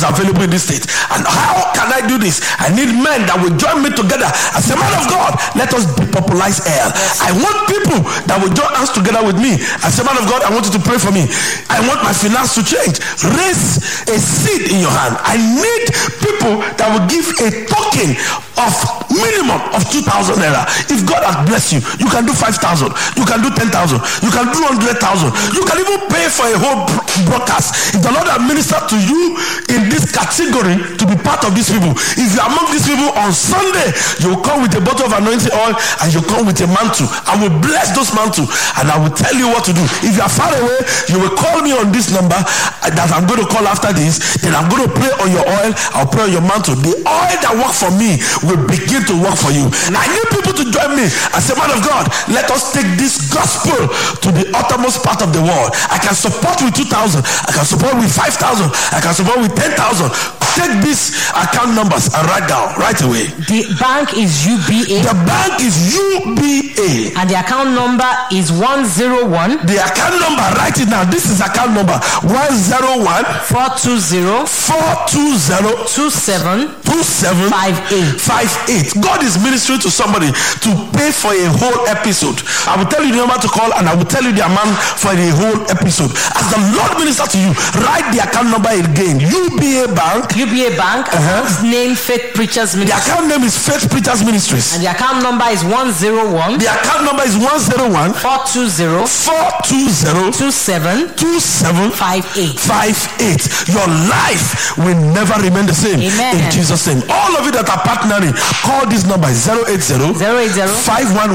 is available in this state. And how can I do this? I need men that will join me together. As a man of God, let us depopularize hell. I want people that will join us together with me. As a man of God, I want you to pray for me. I want my finance to change. Raise a seed in your hand. I need people that will give a token of minimum of 2,000 naira. If God has blessed you, you can do 5,000, you can do 10,000, you can do 100,000, you can even pay for a whole broadcast. If the Lord has ministered to you in this category to be part of these people, if you are among these people on Sunday, you will come with a bottle of anointing oil and you come with a mantle. I will bless those mantle and I will tell you what to do. If you are far away, you will call me on this number that I'm going to call after this. Then I'm going to pray on your oil, I'll pray on your mantle. The oil that works for me will begin to work for you. And I need people to join me. As a man of God, let us take this gospel to the uttermost part of the world. I can support with 2,000, I can support with 5,000, I can support with 10,000. Take these account numbers and write down right away. The bank is UBA. The bank is UBA. And the account number is 101. The account number, write it now. This is account number 101 420 27 58. God is ministering to somebody to pay for a whole episode. I will tell you the number to call and I will tell you the amount for the whole episode. As the Lord minister to you, write the account number again. UBA Bank. UBA Bank. Name Faith Preachers Ministries. The account name is Faith Preachers Ministries. And the account number is 101. The account number is 101 420 27 58. Your life will never remain the same. Amen. In Jesus' name. All of you that are partnering, call this number 080 511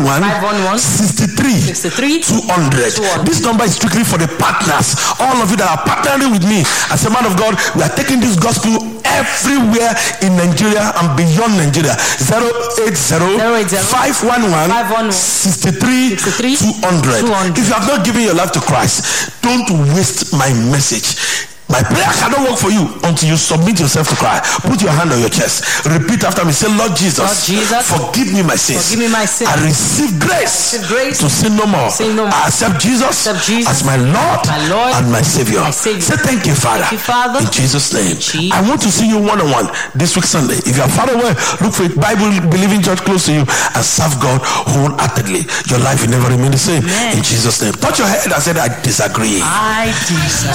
63 200. This number is strictly for the partners. All of you that are partnering with me as a man of God, we are taking this gospel everywhere in Nigeria and beyond Nigeria. 080 511 63 200. If you have not given your life to Christ, don't waste my message. My prayer cannot work for you until you submit yourself to Christ. Put your hand on your chest. Repeat after me. Say, Lord Jesus, forgive me my sins. I receive grace to sin no more. I accept Jesus as my Lord and my Savior. Say, thank you, Father. In Jesus' name. I want to see you one-on-one this week Sunday. If you are far away, look for a Bible-believing church close to you and serve God wholeheartedly. Your life will never remain the same. In Jesus' name. Touch your head and say, I disagree. I disagree.